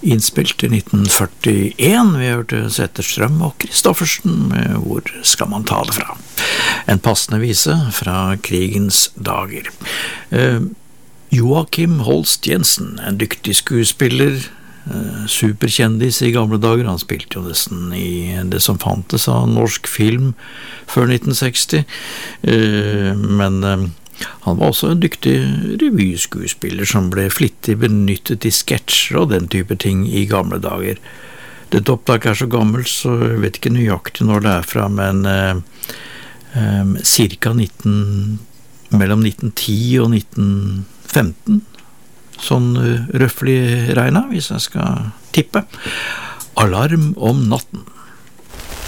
innspilt i 1941. Vi hørte Zetterstrøm og Kristoffersen med Hvor skal man ta det fra? En passende vise fra krigens dager. Joakim Holst Jensen, en dyktig skuespiller, superkjendis i gamle dager. Han spilte jo nesten i det som fantes av norsk film før 1960, men han var også en dyktig revyskuespiller som ble flittig benyttet i sketsjer og den type ting i gamle dager. Dette opptaket så gammelt, så jeg vet ikke nøyaktig når det fra, men cirka mellom 1910 og 1915, sånn røffelig regnet, hvis jeg skal tippe. Alarm om natten.